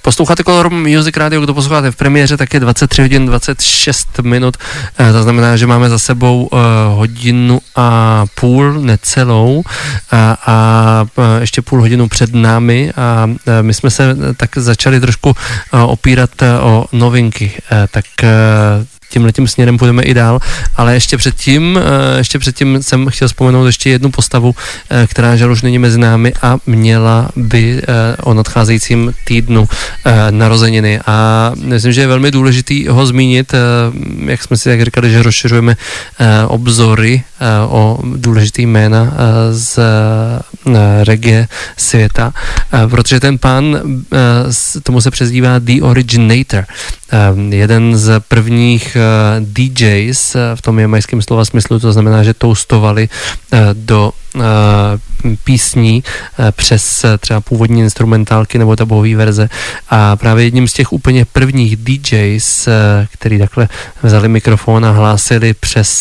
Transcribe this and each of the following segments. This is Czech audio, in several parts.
Posloucháte Color Music Radio, kdo posloucháte v premiéře, tak je 23 hodin 26 minut, to znamená, že máme za sebou hodinu a půl, necelou, a ještě půl hodinu před námi a my jsme se tak začali trošku opírat o novinky, tak tímhletím směrem půjdeme i dál, ale ještě předtím jsem chtěl vzpomenout ještě jednu postavu, která žal už není mezi námi a měla by o nadcházejícím týdnu narozeniny a myslím, že je velmi důležitý ho zmínit, jak jsme si tak říkali, že rozšiřujeme obzory o důležitý jména z reggae světa, protože ten pán, tomu se přezdívá The Originator, jeden z prvních DJs v tom jamajském slova smyslu, to znamená, že toastovali do písní přes třeba původní instrumentálky nebo tabové verze a právě jedním z těch úplně prvních DJs, který takhle vzali mikrofon a hlásili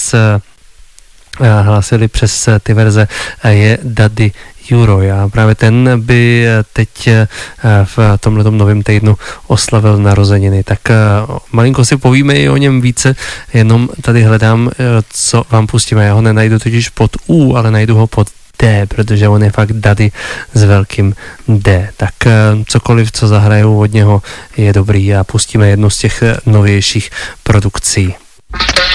přes ty verze, je Daddy Euro. A právě ten by teď v tomhletom novém týdnu oslavil narozeniny. Tak malinko si povíme i o něm více, jenom tady hledám, co vám pustíme. Já ho nenajdu totiž pod U, ale najdu ho pod D, protože on je fakt Daddy s velkým D. Tak cokoliv, co zahrajou od něho, je dobrý a pustíme jednu z těch novějších produkcí.